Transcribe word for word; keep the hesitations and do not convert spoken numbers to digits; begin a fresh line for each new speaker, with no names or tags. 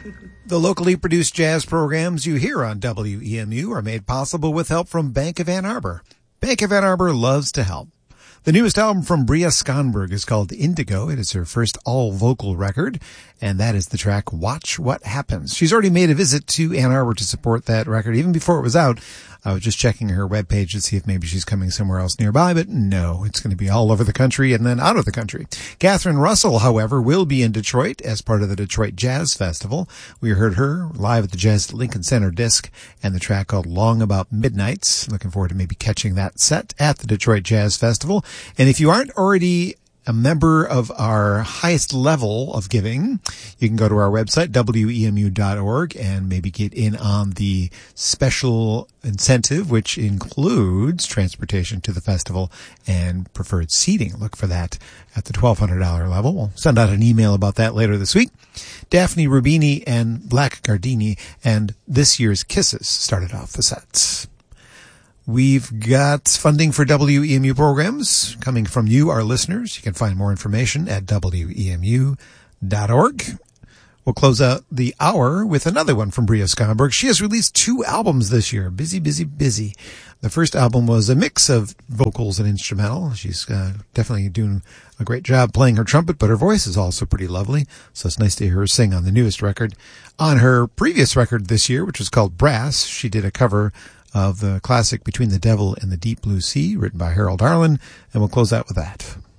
The locally produced jazz programs you hear on W E M U are made possible with help from Bank of Ann Arbor. Bank of Ann Arbor loves to help. The newest album from Bria Skonberg is called Indigo. It is her first all-vocal record, and that is the track Watch What Happens. She's already made a visit to Ann Arbor to support that record. Even before it was out, I was just checking her webpage to see if maybe she's coming somewhere else nearby, but no, it's going to be all over the country and then out of the country. Catherine Russell, however, will be in Detroit as part of the Detroit Jazz Festival. We heard her live at the Jazz at Lincoln Center disc and the track called Long About Midnights. Looking forward to maybe catching that set at the Detroit Jazz Festival. And if you aren't already a member of our highest level of giving, you can go to our website, W E M U dot org, and maybe get in on the special incentive, which includes transportation to the festival and preferred seating. Look for that at the twelve hundred dollars level. We'll send out an email about that later this week. Daphne Rubini and Black Gardini and this year's Kisses started off the sets. We've got funding for W E M U programs coming from you, our listeners. You can find more information at W E M U dot org. We'll close out the hour with another one from Bria Skonberg. She has released two albums this year. Busy, busy, busy. The first album was a mix of vocals and instrumental. She's uh, definitely doing a great job playing her trumpet, but her voice is also pretty lovely. So it's nice to hear her sing on the newest record. On her previous record this year, which was called Brass, she did a cover of the classic Between the Devil and the Deep Blue Sea, written by Harold Arlen, and we'll close out with that.